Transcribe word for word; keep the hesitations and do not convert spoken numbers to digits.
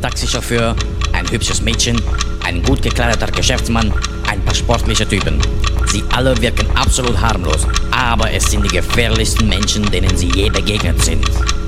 Taxichauffeur, ein hübsches Mädchen, ein gut gekleideter Geschäftsmann, ein paar sportliche Typen. Sie alle wirken absolut harmlos, aber es sind die gefährlichsten Menschen, denen sie je begegnet sind.